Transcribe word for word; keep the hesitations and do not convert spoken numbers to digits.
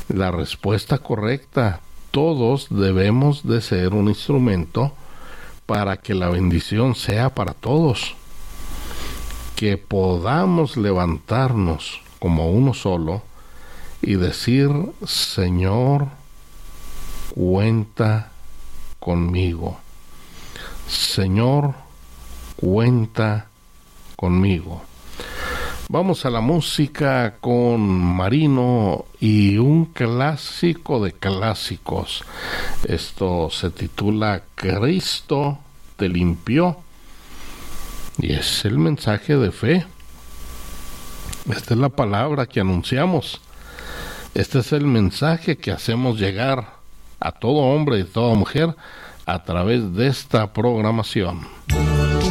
la respuesta correcta. Todos debemos de ser un instrumento para que la bendición sea para todos. Que podamos levantarnos como uno solo y decir: Señor, cuenta conmigo. Señor, cuenta conmigo. Vamos a la música con Marino y un clásico de clásicos. Esto se titula Cristo te limpió y es el mensaje de fe. Esta es la palabra que anunciamos. Este es el mensaje que hacemos llegar a todo hombre y toda mujer a través de esta programación.